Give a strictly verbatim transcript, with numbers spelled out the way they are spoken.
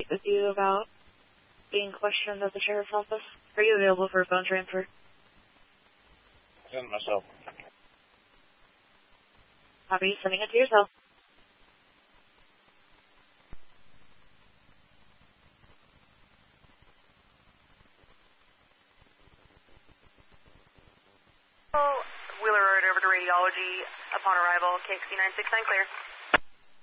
with you about being questioned at the sheriff's office. Are you available for a phone transfer? Send myself. Copy, sending it to yourself. Wheeler Road over to radiology upon arrival, K X C nine six nine clear.